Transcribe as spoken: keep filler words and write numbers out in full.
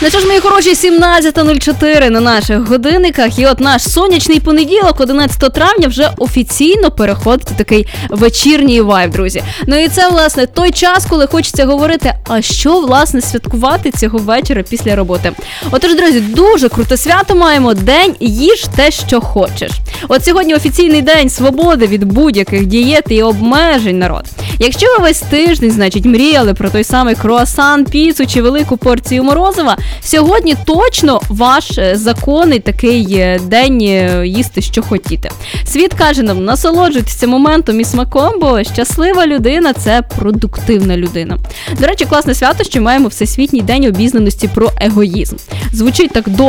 Ну що ж, мої хороші, сімнадцята нуль чотири на наших годинниках. І от наш сонячний понеділок, одинадцятого травня, вже офіційно переходить у такий вечірній вайб, друзі. Ну і це, власне, той час, коли хочеться говорити, а що, власне, святкувати цього вечора після роботи. Отож, друзі, дуже круте свято маємо. День «Їж те, що хочеш». От сьогодні офіційний день свободи від будь-яких дієт і обмежень, народ. Якщо ви весь тиждень, значить, мріяли про той самий круасан, піцу чи велику порцію морозива, сьогодні точно ваш законний такий день їсти, що хотіте. Світ каже нам, насолоджуйтеся моментом і смаком, бо щаслива людина – це продуктивна людина. До речі, класне свято, що маємо Всесвітній день обізнаності про егоїзм. Звучить так